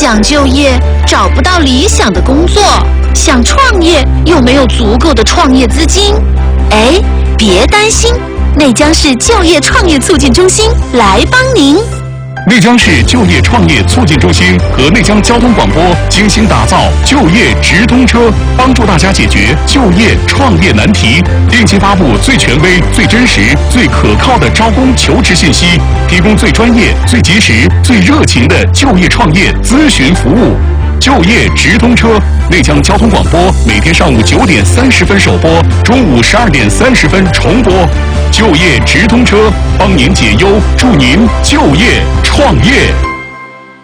想就业找不到理想的工作，想创业又没有足够的创业资金。哎，别担心，内江市就业创业促进中心来帮您。 内江市就业创业促进中心和内江交通广播精心打造就业直通车，帮助大家解决就业创业难题，定期发布最权威、最真实、最可靠的招工求职信息，提供最专业、最及时、最热情的就业创业咨询服务。就业直通车，内江交通广播每天上午9点30分首播，中午12点30分重播。就业直通车，帮您解忧，助您就业创业。